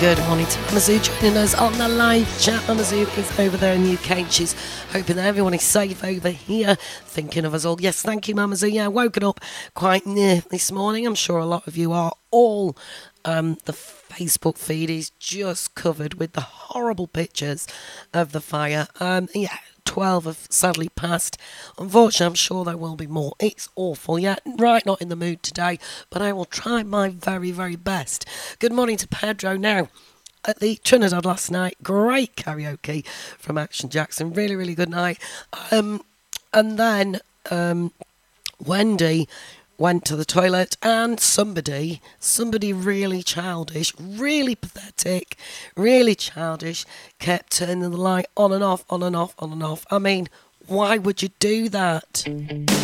Good morning to Mama Zoo joining us on the live chat. Mama Zoo is over there in the UK and she's hoping that everyone is safe over here, thinking of us all. Yes, thank you, Mama Zoo. Yeah, woken up quite near this morning. I'm sure a lot of you are all. The Facebook feed is just covered with the horrible pictures of the fire. 12 have sadly passed. Unfortunately, I'm sure there will be more. It's awful. Yeah, right, not in the mood today, but I will try my very, very best. Good morning to Pedro now. At the Trinidad last night, great karaoke from Action Jackson. Really, really good night. And then Wendy went to the toilet and somebody really childish, really pathetic, really childish, kept turning the light on and off, on and off, on and off. I mean, why would you do that?